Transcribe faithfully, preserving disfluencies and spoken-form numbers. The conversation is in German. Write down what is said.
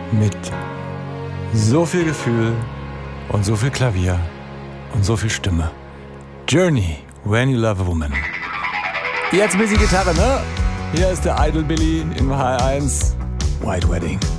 mit so viel Gefühl und so viel Klavier und so viel Stimme. Journey, When You Love a Woman. Jetzt ein bisschen Gitarre, ne? Hier ist der Idol Billy in H R eins. White Wedding.